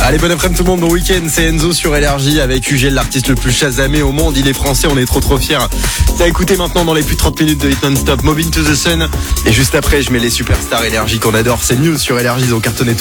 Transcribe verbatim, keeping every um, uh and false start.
Allez, bon après-midi tout le monde, bon week-end, c'est Enzo sur Énergie avec U G L, l'artiste le plus chasamé au monde. Il est français, on est trop trop fiers. T'as écouté maintenant dans les plus de trente minutes de Hit Non-Stop, Moving to the Sun. Et juste après, je mets les superstars Énergie qu'on adore. C'est News sur Énergie, ils ont cartonné tout